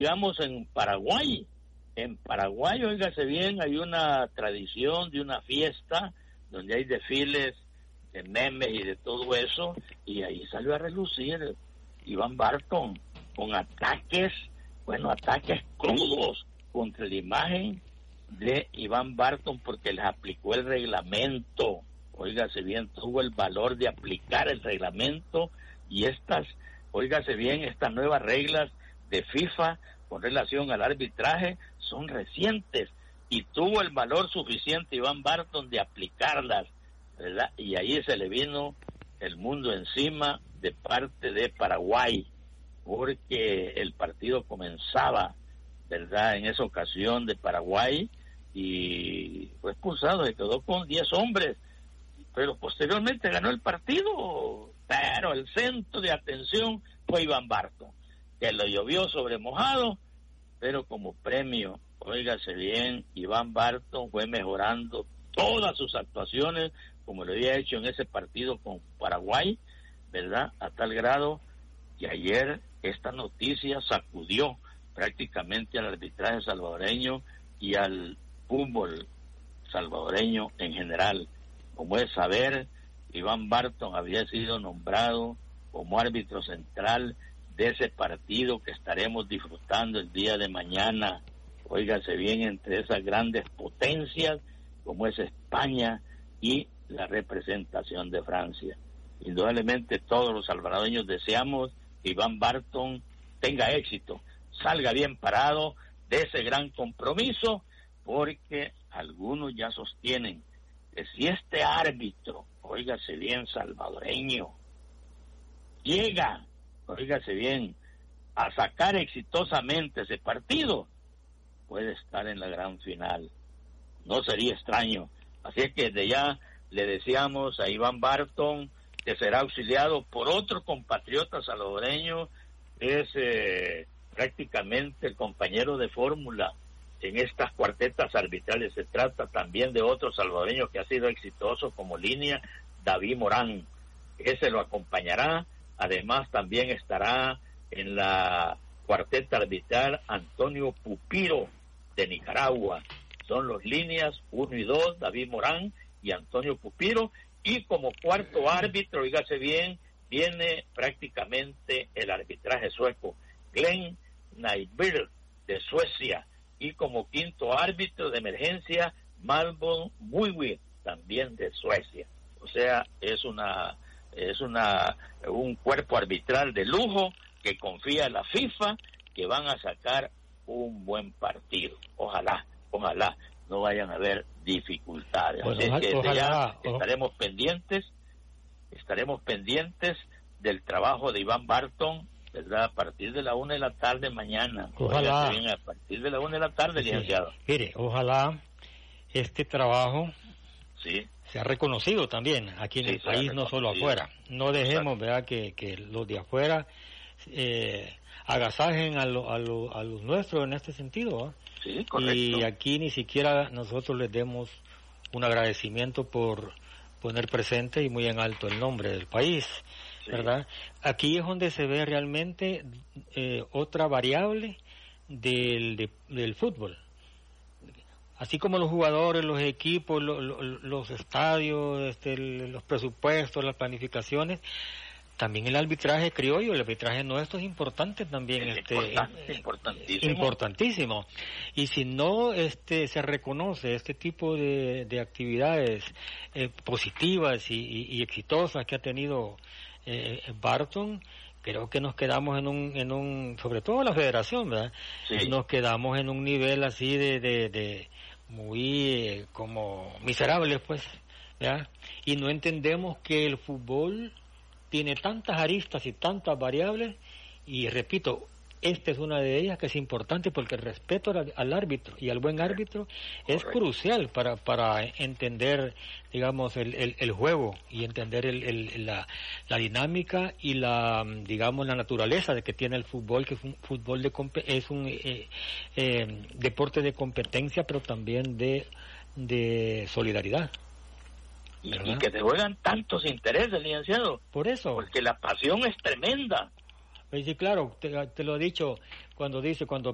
digamos, en Paraguay. En Paraguay, óigase bien, hay una tradición de una fiesta donde hay desfiles de memes y de todo eso, y ahí salió a relucir Iván Barton con ataques crudos contra la imagen de Iván Barton porque les aplicó el reglamento. Óigase bien, tuvo el valor de aplicar el reglamento y estas nuevas reglas de FIFA con relación al arbitraje son recientes y tuvo el valor suficiente Iván Barton de aplicarlas, ¿verdad? Y ahí se le vino el mundo encima de parte de Paraguay, porque el partido comenzaba, ¿verdad?, en esa ocasión de Paraguay, y fue expulsado, se quedó con 10 hombres, pero posteriormente ganó el partido, pero el centro de atención fue Iván Barton, que lo llovió sobre mojado, pero como premio, óigase bien, Iván Barton fue mejorando todas sus actuaciones, como lo había hecho en ese partido con Paraguay, ¿verdad?, a tal grado que ayer esta noticia sacudió prácticamente al arbitraje salvadoreño y al fútbol salvadoreño en general. Como es saber, Iván Barton había sido nombrado como árbitro central de ese partido que estaremos disfrutando el día de mañana, óigase bien, entre esas grandes potencias como es España y la representación de Francia. Indudablemente todos los salvadoreños deseamos que Iván Barton tenga éxito, salga bien parado de ese gran compromiso, porque algunos ya sostienen que si este árbitro, óigase bien, salvadoreño, llega, óigase bien, a sacar exitosamente ese partido, puede estar en la gran final. No sería extraño. Así es que desde ya le deseamos a Iván Barton, que será auxiliado por otro compatriota salvadoreño, es prácticamente el compañero de fórmula en estas cuartetas arbitrales. Se trata también de otro salvadoreño que ha sido exitoso como línea, David Morán. Ese lo acompañará. Además también estará en la cuarteta arbitral Antonio Pupiro de Nicaragua. Son los líneas 1 y 2, David Morán y Antonio Pupiro, y como cuarto árbitro, oígase bien, viene prácticamente el arbitraje sueco, Glenn Nyberg de Suecia, y como quinto árbitro de emergencia, Malmö Muiwi, también de Suecia. O sea, es un cuerpo arbitral de lujo que confía en la FIFA que van a sacar un buen partido. Ojalá no vayan a haber dificultades. Bueno, así es que desde ya estaremos pendientes del trabajo de Iván Barton, ¿verdad?, a partir de la 1 de la tarde mañana. Ojalá. A partir de la 1 de la tarde, sí, licenciado. Mire, ojalá este trabajo sí sea reconocido también aquí en el país, no solo afuera. No dejemos, ¿verdad?, que los de afuera agasajen a los nuestros en este sentido, ¿eh? Sí, correcto. Y aquí ni siquiera nosotros les demos un agradecimiento por poner presente y muy en alto el nombre del país, sí, ¿verdad? Aquí es donde se ve realmente otra variable del fútbol. Así como los jugadores, los equipos, los estadios, los presupuestos, las planificaciones, también el arbitraje criollo, el arbitraje nuestro es importante también, importantísimo. Y si no se reconoce este tipo de actividades positivas y exitosas que ha tenido Barton, creo que nos quedamos en un sobre todo la federación, ¿verdad? Sí. Nos quedamos en un nivel así de muy como miserables, pues, ¿verdad? Y no entendemos que el fútbol tiene tantas aristas y tantas variables, y repito, esta es una de ellas que es importante, porque el respeto al árbitro y al buen árbitro es crucial para entender, digamos, el juego y entender la dinámica y la naturaleza de que tiene el fútbol, que es un fútbol es un deporte de competencia, pero también de solidaridad. Y que te juegan tantos intereses, licenciado. Por eso. Porque la pasión es tremenda. Pues sí, claro, te lo he dicho cuando